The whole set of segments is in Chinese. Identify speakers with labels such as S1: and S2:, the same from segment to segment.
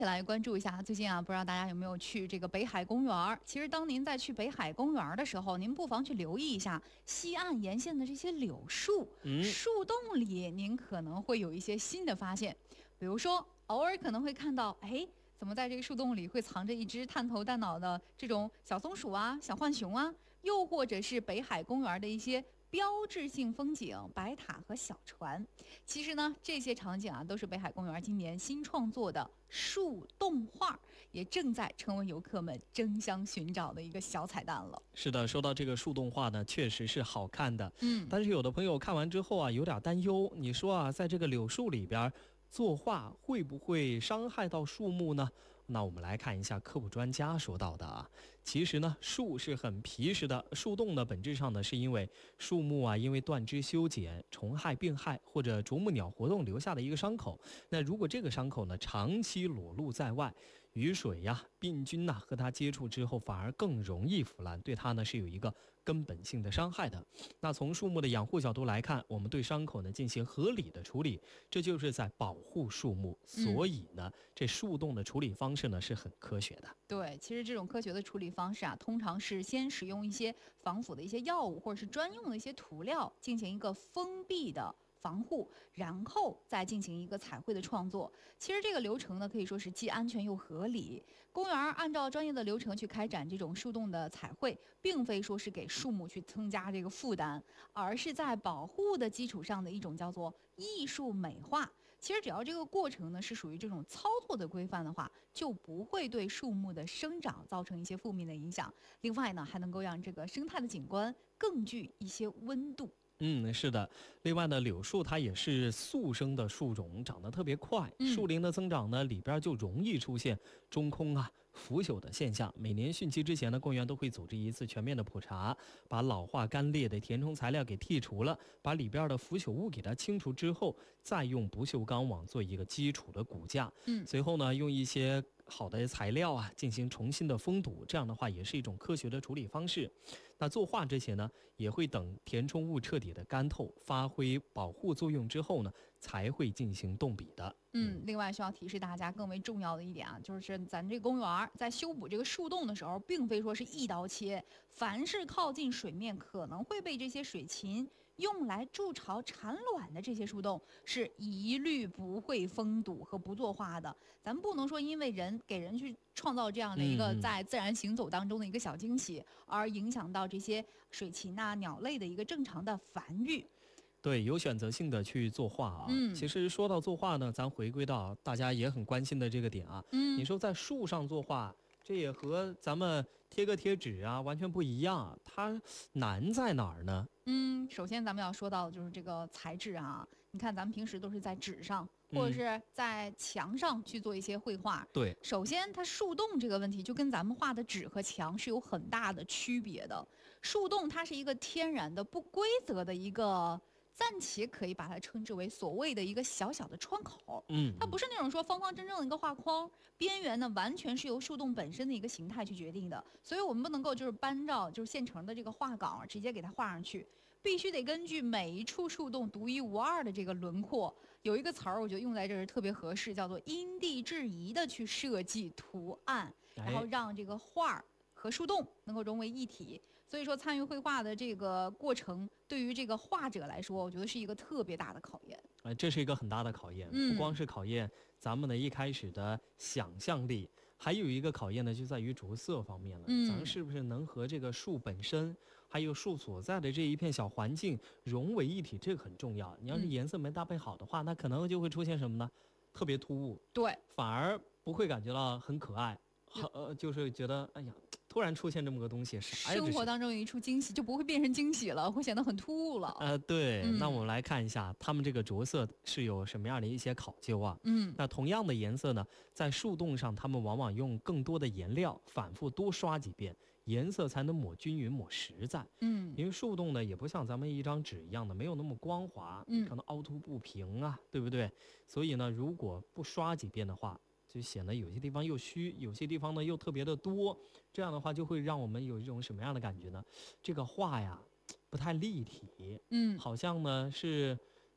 S1: 再来关注一下，最近啊，不知道大家有没有去这个北海公园？其实，当您在去北海公园的时候，您不妨去留意一下西岸沿线的这些柳树，树洞里您可能会有一些新的发现。比如说，偶尔可能会看到，哎，怎么在这个树洞里会藏着一只探头探脑的这种小松鼠啊、小浣熊啊，又或者是北海公园的一些标志性风景白塔和小船。其实呢，这些场景啊，都是北海公园今年新创作的树洞画，也正在成为游客们争相寻找的一个小彩蛋了。
S2: 是的，说到这个树洞画呢，确实是好看的。但是有的朋友看完之后啊，有点担忧。你说啊，在这个柳树里边作画会不会伤害到树木呢？那我们来看一下科普专家说到的啊，其实呢，树是很皮实的，树洞呢本质上呢是因为树木啊因为断枝修剪、虫害、病害或者啄木鸟活动留下的一个伤口。那如果这个伤口呢长期裸露在外，雨水呀、病菌呐和它接触之后，反而更容易腐烂，对它呢是有一个根本性的伤害的。那从树木的养护角度来看，我们对伤口呢进行合理的处理，这就是在保护树木。所以呢，这树洞的处理方式呢是很科学的。
S1: 对，其实这种科学的处理方式啊，通常是先使用一些防腐的一些药物，或者是专用的一些涂料，进行一个封闭的防护，然后再进行一个彩绘的创作。其实这个流程呢，可以说是既安全又合理。公园按照专业的流程去开展这种树洞的彩绘，并非说是给树木去增加这个负担，而是在保护的基础上的一种叫做艺术美化。其实只要这个过程呢是属于这种操作的规范的话，就不会对树木的生长造成一些负面的影响。另外呢，还能够让这个生态的景观更具一些温度。
S2: 是的。另外呢，柳树它也是速生的树种，长得特别快。树林的增长呢，里边就容易出现中空啊、腐朽的现象。每年汛期之前呢，公园都会组织一次全面的普查，把老化干裂的填充材料给剔除了，把里边的腐朽物给它清除之后，再用不锈钢网做一个基础的骨架。随后呢，用一些好的材料啊进行重新的封堵，这样的话也是一种科学的处理方式。那作画之前呢，也会等填充物彻底的干透，发挥保护作用之后呢，才会进行动笔的。
S1: 另外需要提示大家更为重要的一点啊，就是咱这个公园在修补这个树洞的时候，并非说是一刀切，凡是靠近水面可能会被这些水禽用来筑巢产卵的这些树洞，是一律不会封堵和不作画的。咱们不能说因为给人去创造这样的一个在自然行走当中的一个小惊喜，而影响到这些水禽啊、鸟类的一个正常的繁育。
S2: 对，有选择性的去作画啊。其实说到作画呢，咱回归到大家也很关心的这个点啊。你说在树上作画，这也和咱们贴个贴纸啊完全不一样，它难在哪儿呢？
S1: 首先咱们要说到的就是这个材质啊。你看咱们平时都是在纸上或者是在墙上去做一些绘画。
S2: 对，
S1: 首先它树洞这个问题就跟咱们画的纸和墙是有很大的区别的。树洞它是一个天然的不规则的一个，暂且可以把它称之为所谓的一个小小的窗口。它不是那种说方方正正的一个画框，边缘呢完全是由树洞本身的一个形态去决定的。所以我们不能够就是搬照就是现成的这个画稿直接给它画上去，必须得根据每一处树洞独一无二的这个轮廓。有一个词儿我觉得用在这儿特别合适，叫做因地制宜的去设计图案，然后让这个画和树洞能够融为一体。所以说参与绘画的这个过程，对于这个画者来说，我觉得是一个特别大的考验。
S2: 这是一个很大的考验，不光是考验咱们的一开始的想象力，还有一个考验呢，就在于着色方面了。咱是不是能和这个树本身，还有树所在的这一片小环境融为一体，这个很重要。你要是颜色没搭配好的话，那可能就会出现什么呢？特别突兀，
S1: 对，
S2: 反而不会感觉到很可爱，就是觉得哎呀，突然出现这么个东西，啥呀？
S1: 生活当中有一处惊喜就不会变成惊喜了，会显得很突兀了。
S2: 对，那我们来看一下他们这个着色是有什么样的一些考究啊？那同样的颜色呢，在树洞上，他们往往用更多的颜料，反复多刷几遍，颜色才能抹均匀、抹实在。因为树洞呢，也不像咱们一张纸一样的，没有那么光滑，可能凹凸不平啊，对不对？所以呢，如果不刷几遍的话，就显得有些地方又虚，有些地方呢又特别的多，这样的话就会让我们有一种什么样的感觉呢？这个画呀，不太立体，好像呢是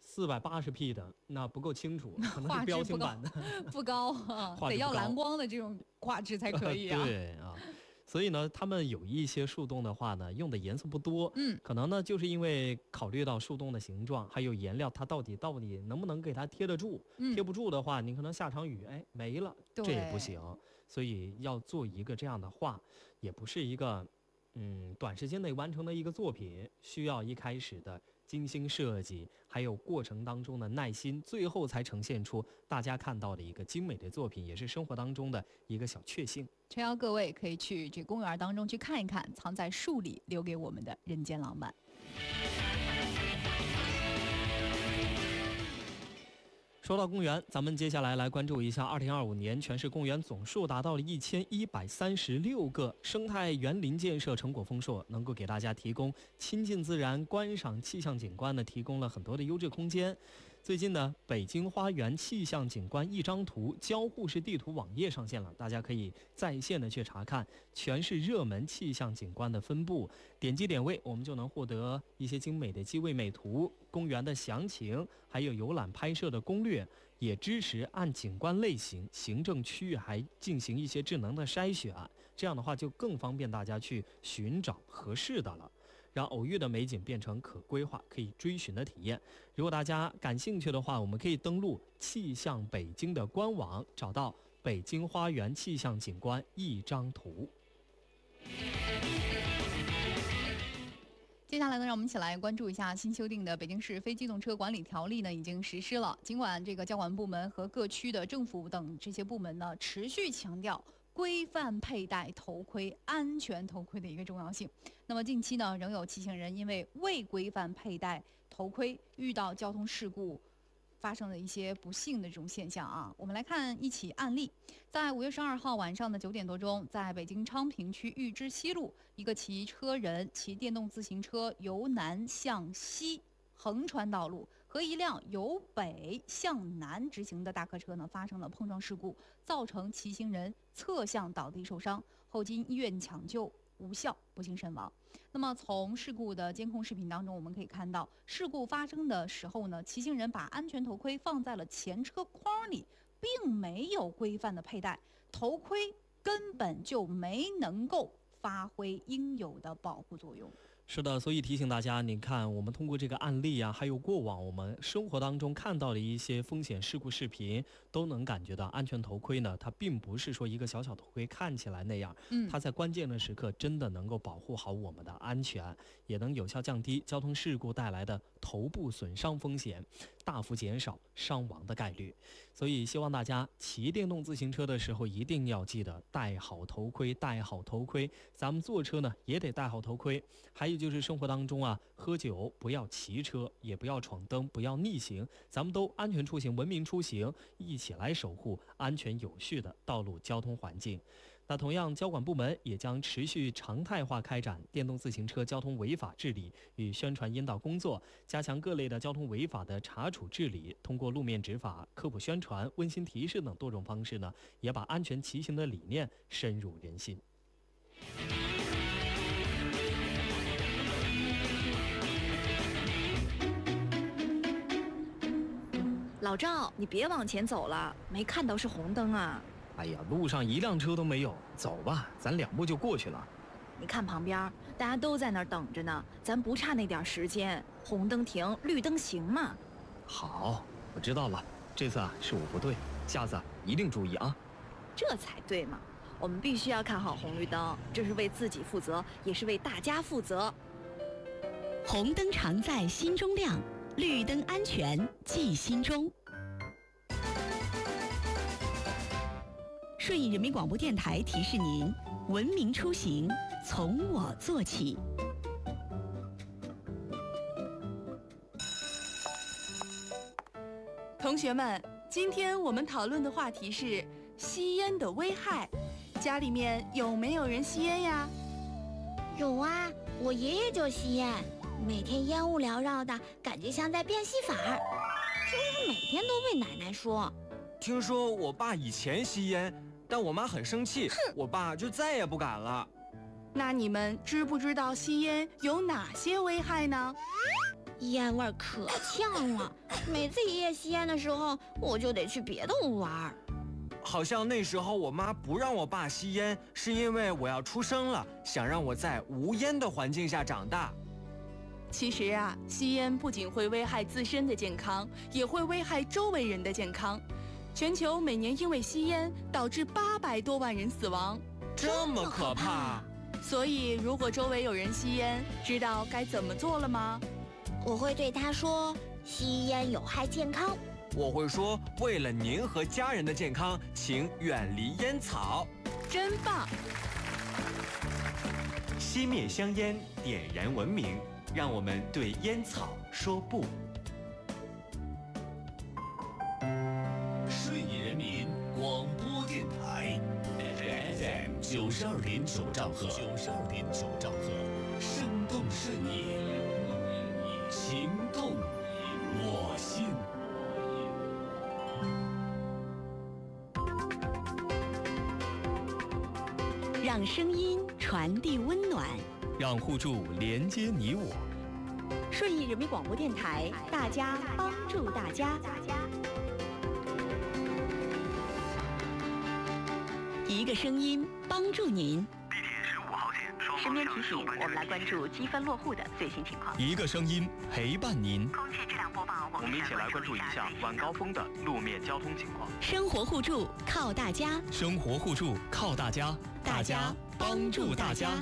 S2: 480p 的那不够清楚，可能是标清版的
S1: 不高啊，得要蓝光的这种画质才可以啊。
S2: 对啊。所以呢，他们有一些树洞的话呢，用的颜色不多，可能呢就是因为考虑到树洞的形状，还有颜料它到底能不能给它贴得住，贴不住的话，你可能下场雨，没了，这也不行。所以要做一个这样的画，也不是一个短时间内完成的一个作品，需要一开始的精心设计，还有过程当中的耐心，最后才呈现出大家看到的一个精美的作品，也是生活当中的一个小确幸。
S1: 诚邀各位可以去这公园当中去看一看，藏在树里留给我们的人间浪漫。
S2: 说到公园，咱们接下来来关注一下2025年全市公园总数达到了1136个，生态园林建设成果丰硕，能够给大家提供亲近自然、观赏气象景观呢，提供了很多的优质空间。最近呢，北京花园气象景观一张图交互式地图网页上线了，大家可以在线的去查看全市热门气象景观的分布，点击点位，我们就能获得一些精美的机位美图、公园的详情，还有游览拍摄的攻略，也支持按景观类型、行政区域还进行一些智能的筛选，这样的话就更方便大家去寻找合适的了。让偶遇的美景变成可规划、可以追寻的体验。如果大家感兴趣的话，我们可以登录气象北京的官网，找到北京花园气象景观一张图。
S1: 接下来呢，让我们一起来关注一下新修订的《北京市非机动车管理条例》呢，已经实施了。尽管这个交管部门和各区的政府等这些部门呢，持续强调规范佩戴头盔、安全头盔的一个重要性。那么近期呢，仍有骑行人因为未规范佩戴头盔，遇到交通事故，发生了一些不幸的这种现象啊。我们来看一起案例，在5月12号晚上的9点多钟，在北京昌平区玉枝西路，一个骑车人骑电动自行车由南向西横穿道路，和一辆由北向南直行的大客车呢发生了碰撞事故，造成骑行人侧向倒地受伤，后经医院抢救无效，不幸身亡。那么从事故的监控视频当中，我们可以看到，事故发生的时候呢，骑行人把安全头盔放在了前车筐里，并没有规范的佩戴，头盔根本就没能够发挥应有的保护作用。
S2: 是的，所以提醒大家，你看我们通过这个案例啊，还有过往我们生活当中看到的一些风险事故视频，都能感觉到安全头盔呢，它并不是说一个小小头盔看起来那样，它在关键的时刻真的能够保护好我们的安全，也能有效降低交通事故带来的头部损伤风险，大幅减少伤亡的概率。所以希望大家骑电动自行车的时候一定要记得戴好头盔，戴好头盔。咱们坐车呢也得戴好头盔。还有就是生活当中啊，喝酒不要骑车，也不要闯灯，不要逆行，咱们都安全出行，文明出行，一起来守护安全有序的道路交通环境。那同样，交管部门也将持续常态化开展电动自行车交通违法治理与宣传引导工作，加强各类的交通违法的查处治理。通过路面执法、科普宣传、温馨提示等多种方式呢，也把安全骑行的理念深入人心。
S3: 老赵，你别往前走了，没看到是红灯啊。
S2: 哎呀，路上一辆车都没有，走吧，咱2步就过去了。
S3: 你看旁边，大家都在那儿等着呢，咱不差那点时间，红灯停，绿灯行嘛。
S2: 好，我知道了，这次是我不对，下次一定注意啊。
S3: 这才对嘛，我们必须要看好红绿灯，这是为自己负责，也是为大家负责。
S4: 红灯常在心中亮，绿灯安全记心中。顺义人民广播电台提示您：文明出行从我做起。
S5: 同学们，今天我们讨论的话题是吸烟的危害。家里面有没有人吸烟呀？
S6: 有啊，我爷爷就吸烟，每天烟雾缭绕的，感觉像在变戏法儿，几乎每天都被奶奶说。
S7: 听说我爸以前吸烟，但我妈很生气，我爸就再也不敢了。
S5: 那你们知不知道吸烟有哪些危害呢？
S6: 烟味儿可呛了。每次爷爷吸烟的时候，我就得去别的屋玩。
S7: 好像那时候我妈不让我爸吸烟，是因为我要出生了，想让我在无烟的环境下长大。
S5: 其实啊，吸烟不仅会危害自身的健康，也会危害周围人的健康。全球每年因为吸烟导致800多万人死亡，
S7: 这么可怕！
S5: 所以，如果周围有人吸烟，知道该怎么做了吗？
S6: 我会对他说：“吸烟有害健康。”
S7: 我会说：“为了您和家人的健康，请远离烟草。”
S5: 真棒！
S8: 熄灭香烟，点燃文明，让我们对烟草说不。
S9: 顺义人民广播电台 FM 92.9兆赫，92.9兆赫，生动顺义，情动我心。
S4: 让声音传递温暖，
S2: 让互助连接你我。
S3: 顺义人民广播电台，大家帮助大家。
S4: 一个声音帮助您。
S10: 地铁15号线双
S3: 身
S10: 方向
S3: 边提醒，我们来关注积分落户的最新情况。
S2: 一个声音陪伴您。
S3: 空气质量播报，
S10: 我们一起来关注一下晚高峰的路面交通情况。
S4: 生活互助靠大家，
S2: 生活互助靠大家，
S4: 大家帮助大家。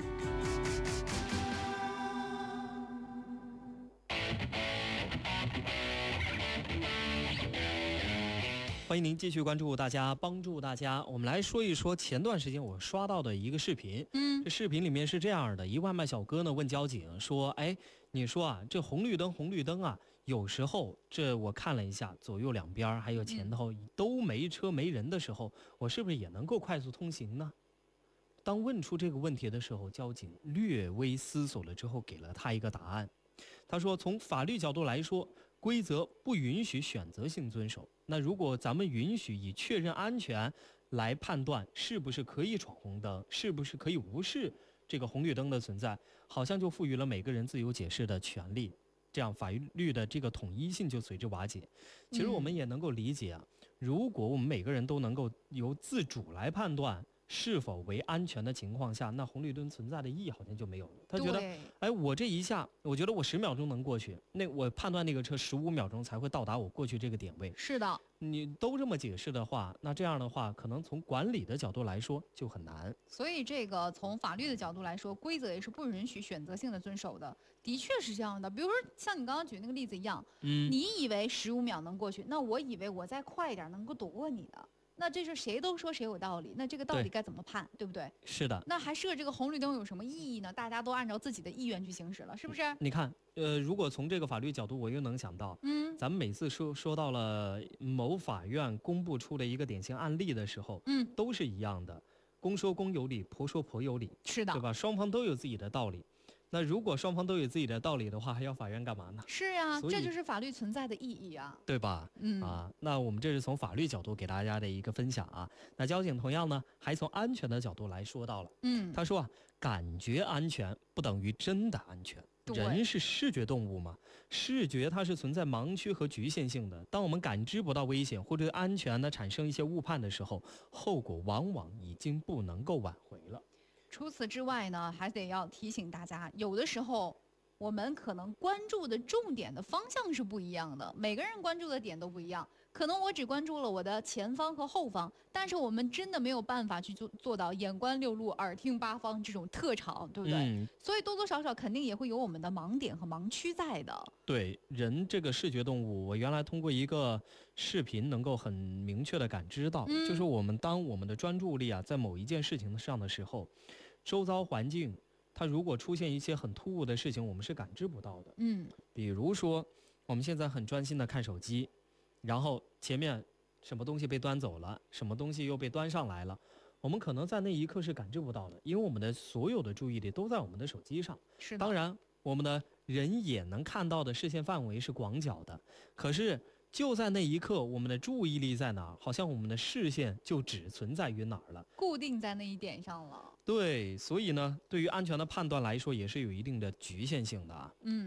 S2: 欢迎您继续关注大家帮助大家。我们来说一说前段时间我刷到的一个视频。这视频里面是这样的，一外卖小哥呢问交警说：“哎，你说啊，这红绿灯啊，有时候这我看了一下，左右两边还有前头都没车没人的时候，我是不是也能够快速通行呢？”当问出这个问题的时候，交警略微思索了之后，给了他一个答案。他说：“从法律角度来说，规则不允许选择性遵守。那如果咱们允许以确认安全来判断是不是可以闯红灯，是不是可以无视这个红绿灯的存在，好像就赋予了每个人自由解释的权利，这样法律的这个统一性就随之瓦解。其实我们也能够理解啊，如果我们每个人都能够由自主来判断是否为安全的情况下，那红绿灯存在的意义好像就没有了。他觉得，哎，我这一下，我觉得我10秒钟能过去，那我判断那个车15秒钟才会到达我过去这个点位。
S1: 是的，
S2: 你都这么解释的话，那这样的话，可能从管理的角度来说就很难。
S1: 所以这个从法律的角度来说，规则也是不允许选择性的遵守的，的确是这样的。比如说像你刚刚举那个例子一样，你以为15秒能过去，那我以为我再快一点能够躲过你的。那这是谁都说谁有道理，那这个道理该怎么判， 对不对？
S2: 是的。
S1: 那还设这个红绿灯有什么意义呢？大家都按照自己的意愿去行驶了，是不是？
S2: 你看，如果从这个法律角度，我又能想到，咱们每次说到了某法院公布出了一个典型案例的时候，都是一样的，公说公有理，婆说婆有理，
S1: 是的，
S2: 对吧？双方都有自己的道理。那如果双方都有自己的道理的话，还要法院干嘛呢？
S1: 是呀，这就是法律存在的意义啊，
S2: 对吧？那我们这是从法律角度给大家的一个分享啊。那交警同样呢，还从安全的角度来说到了。他说啊，感觉安全不等于真的安全。人是视觉动物嘛，视觉它是存在盲区和局限性的。当我们感知不到危险或者安全呢产生一些误判的时候，后果往往已经不能够挽回了。
S1: 除此之外呢，还得要提醒大家，有的时候我们可能关注的重点的方向是不一样的，每个人关注的点都不一样。可能我只关注了我的前方和后方，但是我们真的没有办法去做到眼观六路，耳听八方这种特长，对不对？所以多多少少肯定也会有我们的盲点和盲区在的。
S2: 对，人这个视觉动物，我原来通过一个视频能够很明确的感知到，就是当我们的专注力啊在某一件事情上的时候，周遭环境它如果出现一些很突兀的事情，我们是感知不到的。比如说我们现在很专心的看手机，然后前面什么东西被端走了，什么东西又被端上来了，我们可能在那一刻是感知不到的，因为我们的所有的注意力都在我们的手机上。
S1: 是的。
S2: 当然我们的人也能看到的视线范围是广角的，可是就在那一刻，我们的注意力在哪儿？好像我们的视线就只存在于哪儿了，
S1: 固定在那一点上了。
S2: 对，所以呢，对于安全的判断来说，也是有一定的局限性的啊。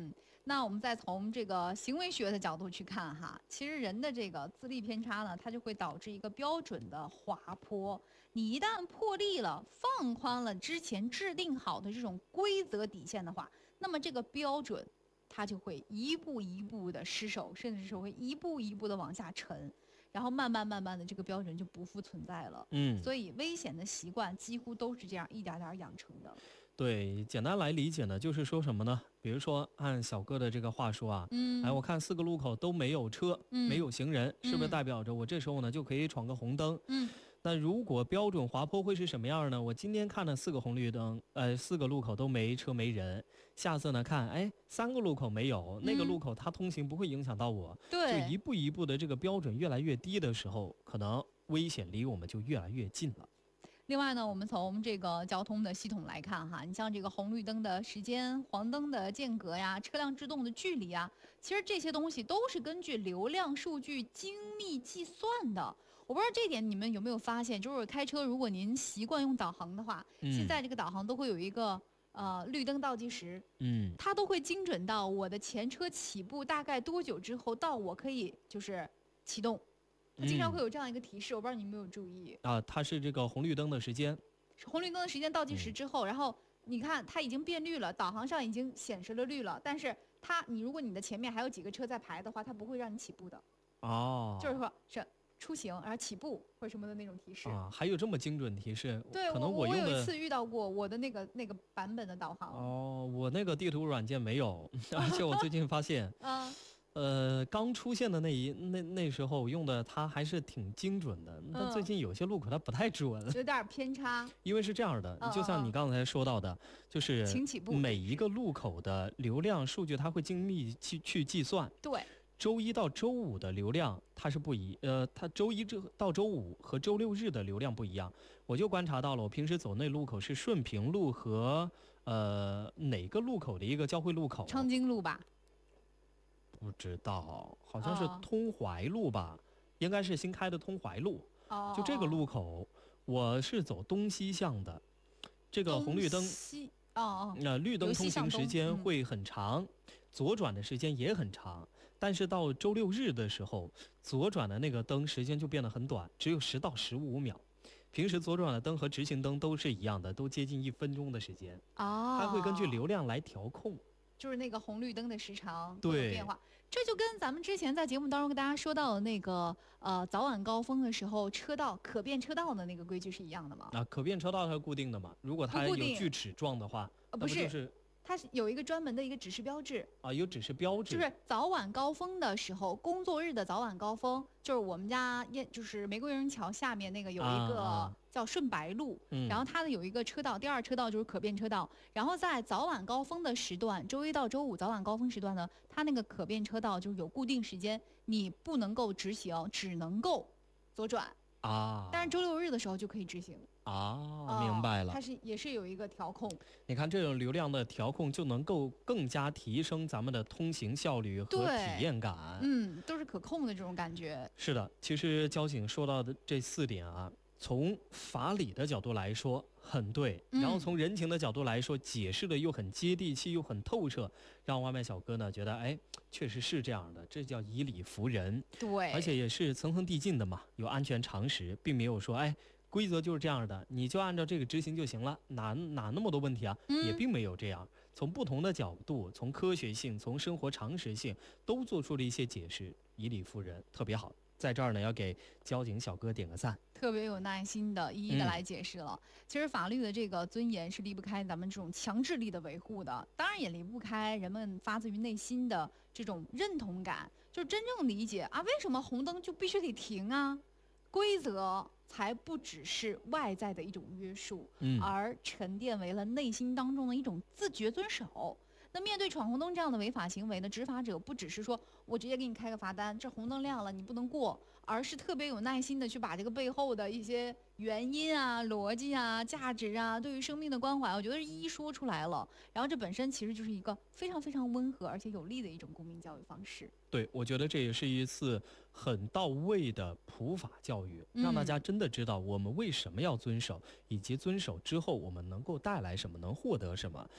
S1: 那我们再从这个行为学的角度去看哈，其实人的这个自力偏差呢，它就会导致一个标准的滑坡。你一旦破例了，放宽了之前制定好的这种规则底线的话，那么这个标准它就会一步一步的失守，甚至是会一步一步的往下沉，然后慢慢的这个标准就不复存在了。所以危险的习惯几乎都是这样一点点养成的。
S2: 对，简单来理解呢，就是说什么呢？比如说按小哥的这个话说啊，我看4个路口都没有车，没有行人，是不是代表着我这时候呢就可以闯个红灯？那如果标准滑坡会是什么样呢？我今天看了4个红绿灯，4个路口都没车没人，下次呢看，3个路口没有，那个路口它通行不会影响到我，
S1: 对，
S2: 就一步一步的这个标准越来越低的时候，可能危险离我们就越来越近了。
S1: 另外呢，我们从这个交通的系统来看哈，你像这个红绿灯的时间、黄灯的间隔呀、车辆制动的距离啊，其实这些东西都是根据流量数据精密计算的。我不知道这点你们有没有发现，就是开车如果您习惯用导航的话，现在这个导航都会有一个绿灯倒计时，它都会精准到我的前车起步大概多久之后到我可以就是启动。它经常会有这样一个提示，我不知道你有没有注意
S2: 啊？它是这个红绿灯的时间，
S1: 红绿灯的时间倒计时之后，然后你看它已经变绿了，导航上已经显示了绿了，但是如果你的前面还有几个车在排的话，它不会让你起步的。就是说是出行然后起步或者什么的那种提示
S2: 啊，还有这么精准提示？
S1: 对，
S2: 可能我
S1: 有一次遇到过我的那个版本的导航。
S2: 我那个地图软件没有，而且我最近发现刚出现的那时候用的它还是挺精准的，但最近有些路口它不太准，
S1: 有点偏差。
S2: 因为是这样的，就像你刚才说到的，就是每一个路口的流量数据它会精密去计算。
S1: 对，
S2: 周一到周五的流量它是它周一到周五和周六日的流量不一样。我就观察到了，我平时走那路口是顺平路和哪个路口的一个交汇路口？
S1: 昌津路吧。
S2: 不知道，好像是通淮路吧，应该是新开的通淮路。就这个路口，我是走东西向的，这个红绿灯，绿灯通行时间会很长，左转的时间也很长。但是到周六日的时候，左转的那个灯时间就变得很短，只有10到15秒。平时左转的灯和直行灯都是一样的，都接近1分钟的时间。它会根据流量来调控。
S1: 就是那个红绿灯的时长会有变化，这就跟咱们之前在节目当中跟大家说到的那个早晚高峰的时候可变车道的那个规矩是一样的吗？
S2: 可变车道它是固定的嘛？如果它有锯齿状的话，
S1: 不是。它是有一个专门的一个指示标志
S2: 有指示标志，
S1: 就是早晚高峰的时候，工作日的早晚高峰，就是我们家就是玫瑰园桥下面那个有一个叫顺白路，然后它的有一个车道，第2车道就是可变车道，然后在早晚高峰的时段，周一到周五早晚高峰时段呢，它那个可变车道就是有固定时间，你不能够直行，只能够左转但是周六日的时候就可以直行。
S2: 明白了，
S1: 它也是有一个调控。
S2: 你看这种流量的调控就能够更加提升咱们的通行效率和体验感。
S1: 都是可控的这种感觉。
S2: 是的，其实交警说到的这4点啊，从法理的角度来说很对，然后从人情的角度来说，解释的又很接地气，又很透彻，让外卖小哥呢觉得确实是这样的，这叫以理服人。
S1: 对，
S2: 而且也是层层递进的嘛，有安全常识，并没有说规则就是这样的，你就按照这个执行就行了，哪那么多问题啊？也并没有这样。从不同的角度，从科学性，从生活常识性，都做出了一些解释，以理服人，特别好。在这儿呢，要给交警小哥点个赞，
S1: 特别有耐心的一一的来解释了。其实法律的这个尊严是离不开咱们这种强制力的维护的，当然也离不开人们发自于内心的这种认同感，就是真正理解为什么红灯就必须得停啊？规则才不只是外在的一种约束，而沉淀为了内心当中的一种自觉遵守。那面对闯红灯这样的违法行为呢，执法者不只是说我直接给你开个罚单，这红灯亮了你不能过，而是特别有耐心的去把这个背后的一些原因啊、逻辑啊、价值啊，对于生命的关怀，我觉得是一一说出来了。然后这本身其实就是一个非常非常温和而且有力的一种公民教育方式。
S2: 对，我觉得这也是一次很到位的普法教育，让大家真的知道我们为什么要遵守，以及遵守之后我们能够带来什么，能获得什么。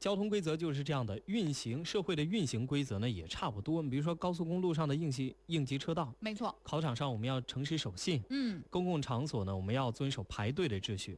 S2: 交通规则就是这样的，社会的运行规则呢也差不多。比如说高速公路上的应急车道，
S1: 没错。
S2: 考场上我们要诚实守信，公共场所呢我们要遵守排队的秩序。